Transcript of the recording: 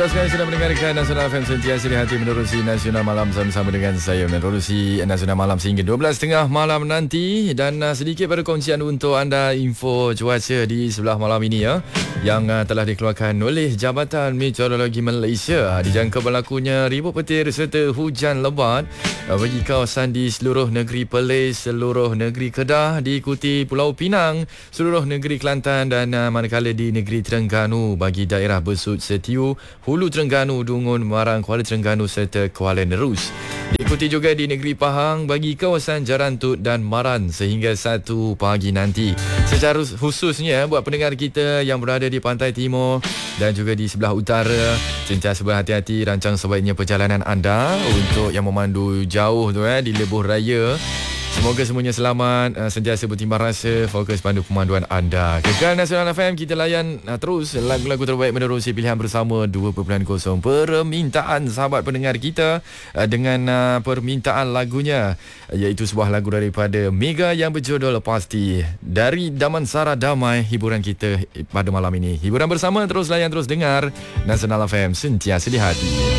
Anda sekarang sedang mendengarkan Nasional FM Sentiasa di Hati menerusi Nasional Malam sama-sama dengan saya menerusi Nasional Malam sehingga 12.30 malam nanti. Dan sedikit perkongsian untuk anda info cuaca di sebelah malam ini yang telah dikeluarkan oleh Jabatan Meteorologi Malaysia. Dijangka berlakunya ribut petir serta hujan lebat bagi kawasan di seluruh negeri Perlis, seluruh negeri Kedah, diikuti Pulau Pinang, seluruh negeri Kelantan dan manakala di negeri Terengganu bagi daerah Besut Setiu, Hulu Terengganu, Dungun, Marang, Kuala Terengganu serta Kuala Nerus. Diikuti juga di negeri Pahang bagi kawasan Jarantut dan Maran sehingga 1 pagi nanti. Secara khususnya buat pendengar kita yang berada di pantai timur dan juga di sebelah utara, sentiasa berhati-hati rancang sebaiknya perjalanan anda untuk yang memandu jauh tu di lebuh raya. Semoga semuanya selamat, sentiasa bertimbang rasa, fokus pandu pemanduan anda. Kekal Nasional FM, kita layan terus lagu-lagu terbaik menerusi pilihan bersama 2.0 permintaan sahabat pendengar kita dengan permintaan lagunya, iaitu sebuah lagu daripada Mega yang berjudul Pasti. Dari Damansara Damai, hiburan kita pada malam ini. Hiburan bersama, terus layan, terus dengar Nasional FM, sentiasa di hati.